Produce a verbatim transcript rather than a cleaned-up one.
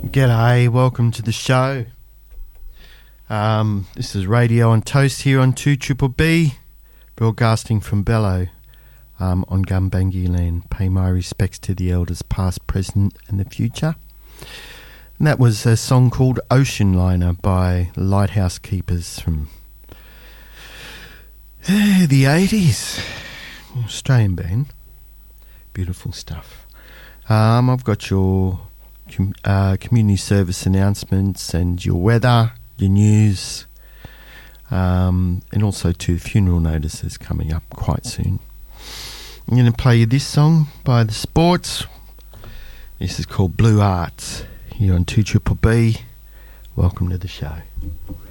G'day, welcome to the show. Um, this is Radio on Toast here on two Triple B, broadcasting from Bello um, on Gumbaynggirr land. Pay my respects to the elders past, present and the future. And that was a song called Ocean Liner by Lighthouse Keepers from uh, the eighties. Australian band. Beautiful stuff. Um, I've got your com- uh, community service announcements and your weather, your news, um, and also two funeral notices coming up quite soon. I'm going to play you this song by The Sports. This is called Blue Arts here on two Triple B. Welcome to the show.